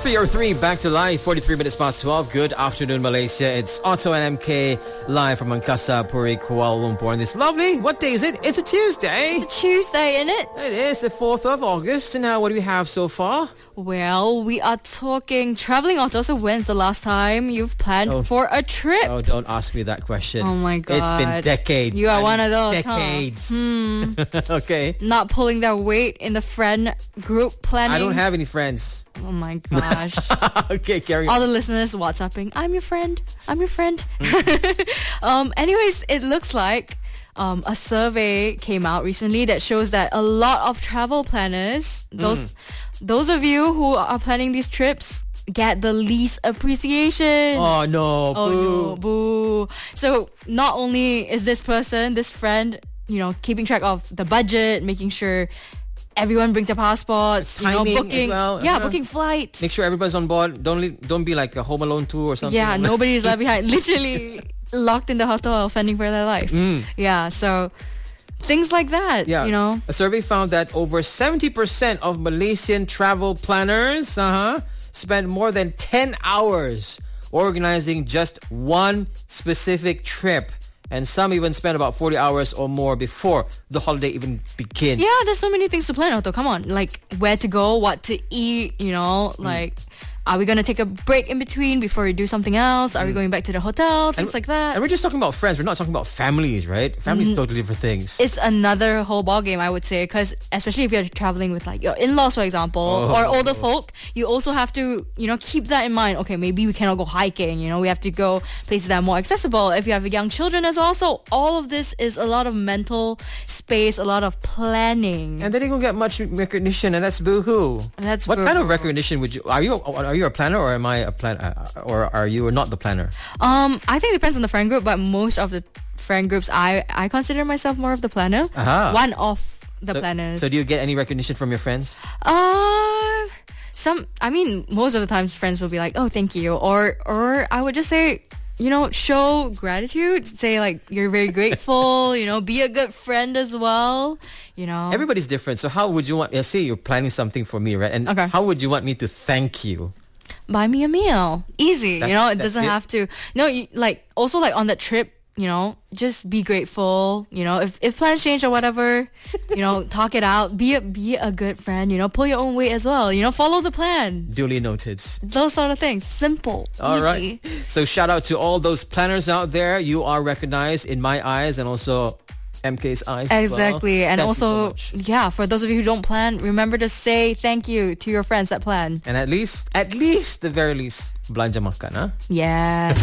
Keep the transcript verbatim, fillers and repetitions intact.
three oh three, back to live, forty-three minutes past twelve. Good afternoon, Malaysia. It's Otto and M K live from Angkasa Puri, Kuala Lumpur. And this lovely, what day is it? It's a Tuesday. It's a Tuesday, isn't it? It is the fourth of August. And now, what do we have so far? Well, we are talking traveling, Otto. So when's the last time you've planned Oh. for a trip? Oh, don't ask me that question. Oh my God. It's been decades. You are I one mean, of those, Decades. Huh? Hmm. Okay. Not pulling their weight in the friend group planning. I don't have any friends. Oh my gosh. Okay, carry All on. the listeners WhatsApping, I'm your friend. I'm your friend. um, anyways, it looks like um, a survey came out recently that shows that a lot of travel planners, those those of you who are planning these trips, get the least appreciation. Oh, no. Oh Boo. no, boo. So not only is this person, this friend, you know, keeping track of the budget, making sure everyone brings their passports, you know, Timing as booking, well, yeah, uh-huh. booking flights. Make sure everybody's on board. Don't le- don't be like a Home Alone two or something. Yeah, nobody's left behind. Literally locked in the hotel, fending for their life. Mm. Yeah, so things like that, Yeah. you know. A survey found that over seventy percent of Malaysian travel planners uh-huh, spend more than ten hours organizing just one specific trip. And some even spend about forty hours or more before the holiday even begins. Yeah, there's so many things to plan, Otto. Come on. Like where to go, what to eat, you know, like are we going to take a break in between before we do something else? Are we going back to the hotel? Things And- like that. And we're just talking about friends. We're not talking about families, right? Families totally different things. It's another whole ball game, I would say, because especially if you're traveling with like your in-laws, for example, Oh. or older folk, you also have to, you know, keep that in mind. Okay, maybe we cannot go hiking. You know, we have to go places that are more accessible. If you have young children as well, so all of this is a lot of mental space, a lot of planning. And they didn't get much recognition, and that's boo-hoo. That's what kind of boo-hoo. recognition would you... Are you are you a planner, or am I a planner? Or are you not the planner? Um, I think it depends on the friend group, but most of the friend groups, I I consider myself more of the planner. Aha. One of the So, planners. so do you get any recognition from your friends? Uh, some. I mean, most of the times, friends will be like, "Oh, thank you," or or I would just say, you know, show gratitude. Say like you're very grateful. You know, be a good friend as well. You know, Everybody's different. So how would you want... Let's say you're planning something for me, right? And Okay. how would you want me to thank you? buy me a meal. Easy. That- you know, it that's doesn't it? have to. No, you, like also like on that trip. You know, just be grateful. You know, if, if plans change or whatever, you know, talk it out. Be a, be a good friend. You know, pull your own weight as well. You know, follow the plan. Duly noted. Those sort of things. Simple. All easy. right. So shout out to all those planners out there. You are recognized in my eyes and also M K's eyes. as well. Exactly. And Thank you so also, much. yeah, for those of you who don't plan, remember to say thank you to your friends that plan. And at least, at least, the very least, belanja makan, huh? Yeah.